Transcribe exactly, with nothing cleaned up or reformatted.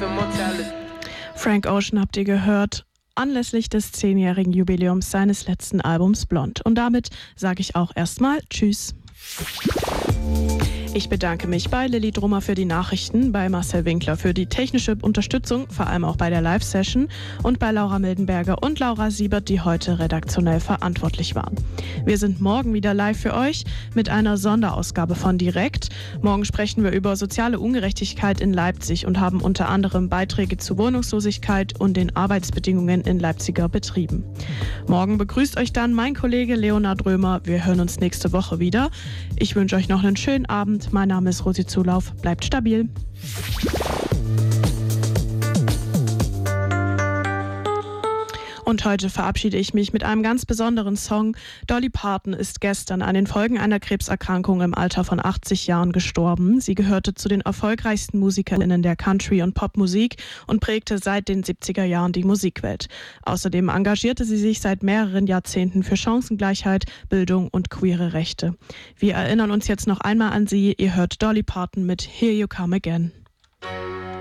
Frank Ocean habt ihr gehört, anlässlich des zehnjährigen Jubiläums seines letzten Albums Blond. Und damit sage ich auch erstmal Tschüss. Ich bedanke mich bei Lilly Drummer für die Nachrichten, bei Marcel Winkler für die technische Unterstützung, vor allem auch bei der Live-Session, und bei Laura Mildenberger und Laura Siebert, die heute redaktionell verantwortlich waren. Wir sind morgen wieder live für euch mit einer Sonderausgabe von Direkt. Morgen sprechen wir über soziale Ungerechtigkeit in Leipzig und haben unter anderem Beiträge zu Wohnungslosigkeit und den Arbeitsbedingungen in Leipziger Betrieben. Morgen begrüßt euch dann mein Kollege Leonhard Römer. Wir hören uns nächste Woche wieder. Ich wünsche euch noch einen schönen Abend. Mein Name ist Rosi Zulauf. Bleibt stabil. Und heute verabschiede ich mich mit einem ganz besonderen Song. Dolly Parton ist gestern an den Folgen einer Krebserkrankung im Alter von achtzig Jahren gestorben. Sie gehörte zu den erfolgreichsten MusikerInnen der Country- und Popmusik und prägte seit den siebziger Jahren die Musikwelt. Außerdem engagierte sie sich seit mehreren Jahrzehnten für Chancengleichheit, Bildung und queere Rechte. Wir erinnern uns jetzt noch einmal an sie. Ihr hört Dolly Parton mit Here You Come Again.